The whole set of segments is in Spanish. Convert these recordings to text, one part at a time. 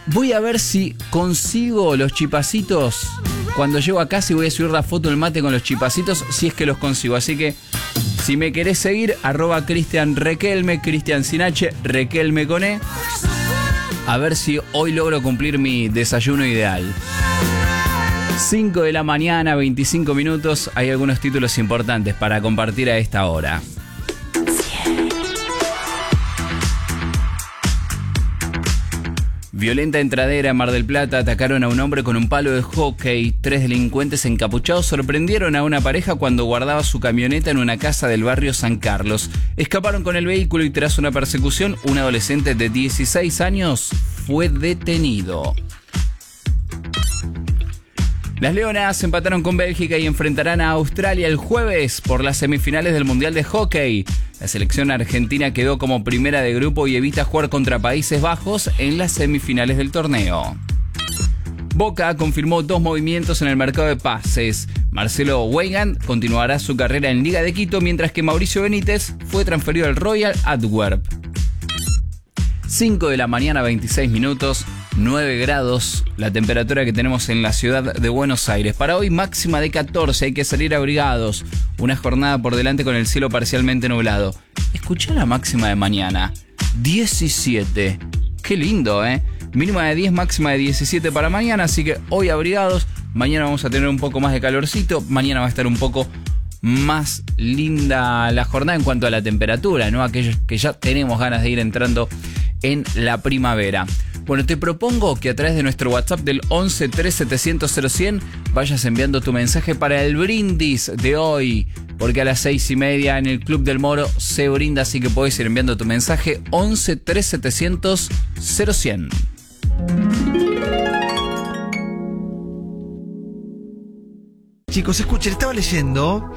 Voy a ver si consigo los chipacitos. Cuando llego a casa y voy a subir la foto del mate con los chipacitos, si es que los consigo. Así que, si me querés seguir, @Cristian Requelme, Cristian sin H, Requelme con E. A ver si hoy logro cumplir mi desayuno ideal. 5 de la mañana, 25 minutos. Hay algunos títulos importantes para compartir a esta hora. Violenta entradera en Mar del Plata. Atacaron a un hombre con un palo de hockey. 3 delincuentes encapuchados sorprendieron a una pareja cuando guardaba su camioneta en una casa del barrio San Carlos. Escaparon con el vehículo y tras una persecución, un adolescente de 16 años fue detenido. Las Leonas empataron con Bélgica y enfrentarán a Australia el jueves por las semifinales del Mundial de Hockey. La selección argentina quedó como primera de grupo y evita jugar contra Países Bajos en las semifinales del torneo. Boca confirmó 2 movimientos en el mercado de pases. Marcelo Weigand continuará su carrera en Liga de Quito, mientras que Mauricio Benítez fue transferido al Royal Antwerp. 5 de la mañana, 26 minutos. 9 grados, la temperatura que tenemos en la ciudad de Buenos Aires. Para hoy máxima de 14, hay que salir abrigados. Una jornada por delante con el cielo parcialmente nublado. Escuchá la máxima de mañana, 17. Qué lindo, ¿eh? Mínima de 10, máxima de 17 para mañana, así que hoy abrigados. Mañana vamos a tener un poco más de calorcito. Mañana va a estar un poco más linda la jornada en cuanto a la temperatura, ¿no? Aquellos que ya tenemos ganas de ir entrando en la primavera. Bueno, te propongo que a través de nuestro WhatsApp del 11 3700 0100 vayas enviando tu mensaje para el brindis de hoy, porque a las 6:30 en el Club del Moro se brinda, así que podés ir enviando tu mensaje 11 3700 0100. Chicos, escuchen, estaba leyendo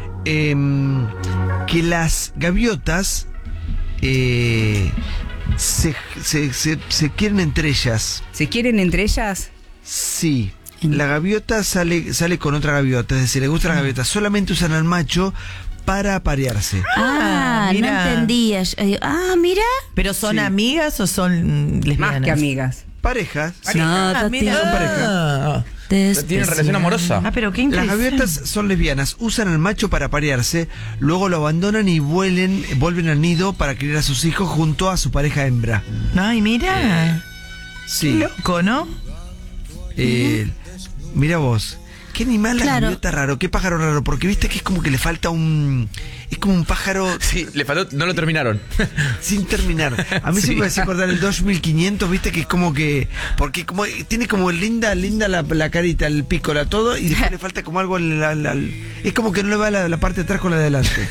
que las gaviotas se quieren entre ellas. ¿Se quieren entre ellas? Sí. La gaviota sale con otra gaviota, es decir, le gusta la gaviota. Solamente usan al macho para aparearse. No entendía. Mira. ¿Pero son amigas o son lesbianas? Más que amigas. Parejas. No, Son parejas. ¿Tienen relación amorosa? Pero qué Las interesante. gaviotas son lesbianas, usan al macho para aparearse, luego lo abandonan y vuelven al nido para criar a sus hijos junto a su pareja hembra. Ay, mira. Sí. Loco, ¿no? Mira vos. ¿Qué animal la Claro. gaviota raro? ¿Qué pájaro raro? Porque viste que es como que le falta un... Es como un pájaro... Sí, le faltó, no lo terminaron. Sin terminar. A mí siempre me hace acordar el 2500, viste que es como que... Porque como tiene como linda la carita, el pico, todo, y después le falta como algo... es como que no le va la parte de atrás con la de adelante.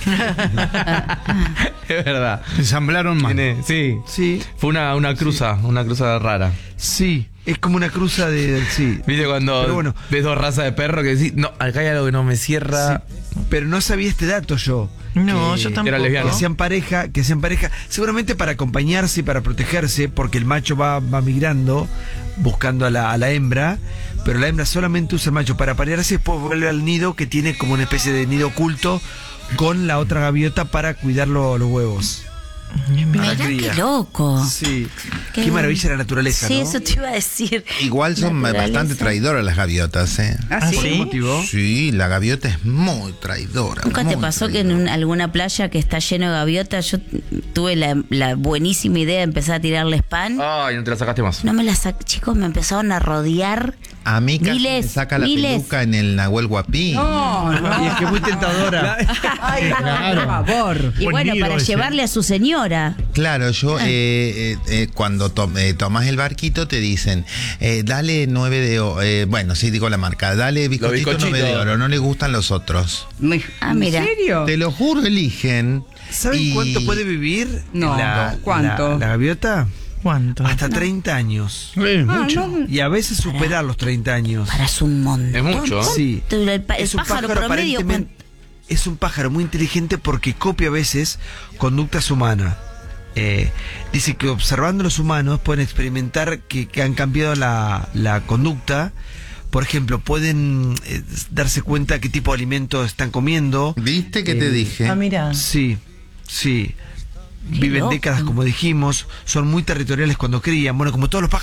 Es verdad. Ensamblaron más. Sí. Sí, Fue una cruza rara. sí. Es como una cruza de... Sí. ¿Viste cuando Pero bueno. ves 2 razas de perro que decís, no, acá hay algo que no me cierra? Sí, pero no sabía este dato yo. No, yo tampoco. era lesbiana. Que sean pareja, seguramente para acompañarse y para protegerse, porque el macho va migrando buscando a la hembra, pero la hembra solamente usa el macho para aparearse y después vuelve al nido, que tiene como una especie de nido oculto con la otra gaviota para cuidar los huevos. Mirá cría. qué loco. Sí. Qué Qué maravilla la naturaleza, Sí, ¿no? eso te iba a decir. Igual son Naturaleza. bastante traidoras las gaviotas, ¿eh? ¿Ah, sí? ¿Por qué motivo? Sí, la gaviota es muy traidora. ¿Nunca te muy pasó que traidora. en alguna playa que está lleno de gaviotas, yo tuve la buenísima idea de empezar a tirarles pan? Ay, no te la sacaste más. No me la saqué, chicos, me empezaron a rodear. A mí casi Miles, me saca la miles. peluca en el Nahuel Guapí. Y es que es muy tentadora. Ay, por favor. Y bueno, para llevarle a su señora. Claro, yo cuando tomás el barquito te dicen, dale 9 de oro, bueno, sí digo la marca, dale bizcochito 9 de bizcochitos. oro, no le gustan los otros. Ah, mira. ¿En serio? Te lo juro, eligen. ¿Saben y- cuánto puede vivir No, ¿cuánto? la gaviota? ¿Cuánto? Hasta 30 años. mucho. Y a veces superar los 30 años. Para su un montón. Es mucho, ¿eh? Sí. El Es un pájaro pájaro promedio. aparentemente... Es un pájaro muy inteligente porque copia a veces conductas humanas. Dice que observando a los humanos pueden experimentar que han cambiado la conducta. Por ejemplo, pueden darse cuenta qué tipo de alimentos están comiendo. ¿Viste que te dije? Ah, mira. Sí, sí. Qué Viven loco. décadas, como dijimos. Son muy territoriales cuando crían. Bueno, como todos los pájaros.